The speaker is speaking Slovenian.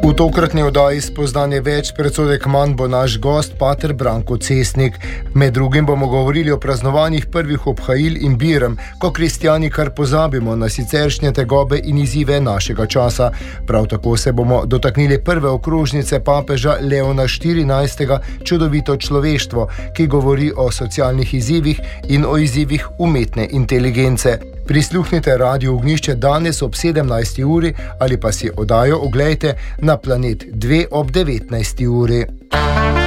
V tokratni oddaji Spoznanje več, predsodek manj bo naš gost, pater Branko Cesnik. Med drugim bomo govorili o praznovanjih prvih obhajil in birem, ko kristjani kar pozabimo na siceršnje tegobe in izzive našega časa. Prav tako se bomo dotaknili prve okrožnice papeža Leona XIV. Čudovito človeštvo, ki govori o socialnih izzivih in o izzivih umetne inteligence. Prisluhnite Radiu Ognjišče danes ob 17. uri ali pa si oddajo oglejte na Planet 2 ob 19. uri.